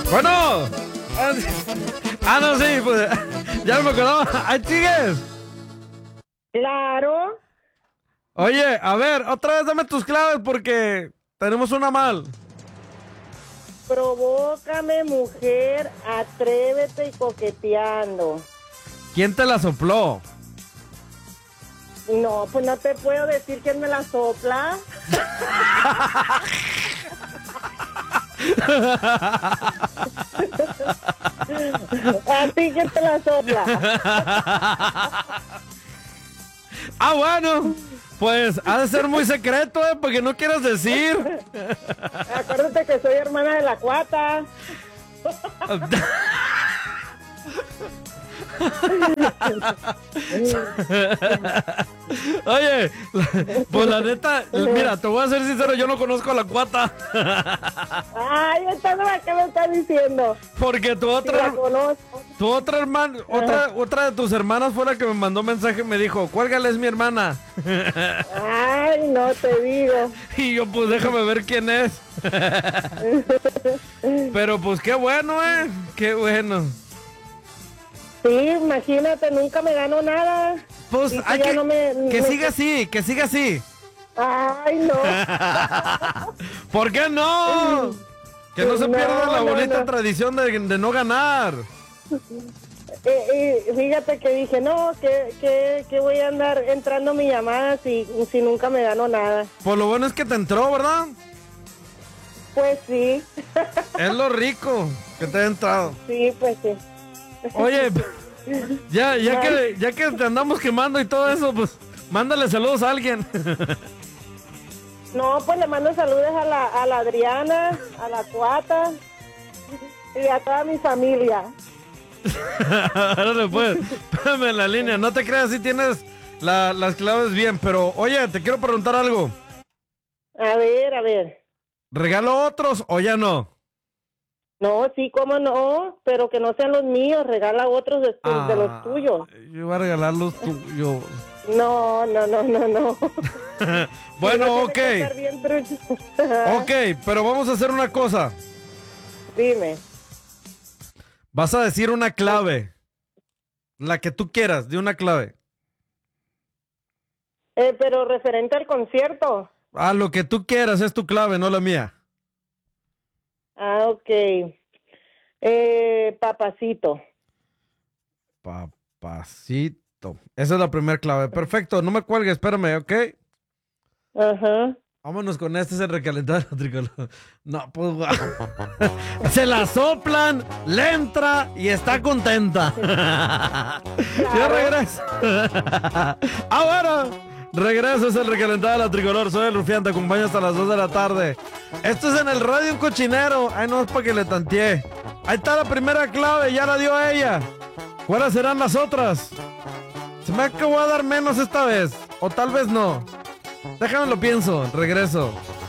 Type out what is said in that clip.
Bueno. No, sí, pues ya no me acordaba. ¡Ahí sigues! Claro. Oye, a ver, otra vez dame tus claves porque tenemos una mal. Provócame, mujer, atrévete y coqueteando. ¿Quién te la sopló? No, pues no te puedo decir quién me la sopla. ¿A ti quién te la sopla? Bueno, pues ha de ser muy secreto, porque no quieres decir. Acuérdate que soy hermana de la Cuata. Oye, pues la neta, mira, te voy a ser sincero, yo no conozco a la Cuata. Ay, entonces, ¿qué me estás diciendo? Porque tu Sí, la conozco. otra hermana, otra de tus hermanas fue la que me mandó mensaje y me dijo, cuélgale, es mi hermana. Ay, no te digo. Y yo, pues déjame ver quién es. Pero pues qué bueno, qué bueno. Sí, imagínate, nunca me gano nada. Pues Y hay ya que, no me- que me- siga así, que siga así. Ay, no. ¿Por qué no? Que no se No, pierda la no, bonita no. tradición de no ganar. Fíjate que dije, no, que voy a andar entrando mi llamada si nunca me gano nada. Pues lo bueno es que te entró, ¿verdad? Pues sí, Es lo rico que te ha entrado. sí, pues sí. Oye, ya que te andamos quemando y todo eso, pues mándale saludos a alguien. No, pues le mando saludos a la Adriana, a la Cuata y a toda mi familia. Órale, pues, espérame en la línea. No te creas si tienes las claves bien, pero oye, te quiero preguntar algo. A ver. ¿Regalo otros o ya no? No, sí, cómo no, pero que no sean los míos, regala otros de los tuyos. Yo voy a regalar los tuyos. No. Bueno, Pero tiene que estar bien trucho. ok, pero vamos a hacer una cosa. Dime. Vas a decir una clave. La que tú quieras, de una clave. Pero referente al concierto. Lo que tú quieras es tu clave, no la mía. Ok. Papacito. Papacito. Esa es la primera clave. Perfecto, no me cuelgues, espérame, ¿ok? Ajá. Vámonos con este, es el recalentado tricolor. No, pues guau. Se la soplan, le entra y está contenta. Yo regreso. Ahora, regreso, es el recalentado de la tricolor. Soy el Rufián, te acompaño hasta las 2 de la tarde. Esto es en el radio un cochinero. Ay, no es para que le tanteé. Ahí está la primera clave, ya la dio ella. ¿Cuáles serán las otras? Se me acabó a dar menos esta vez. O tal vez no. Déjame lo pienso, regreso.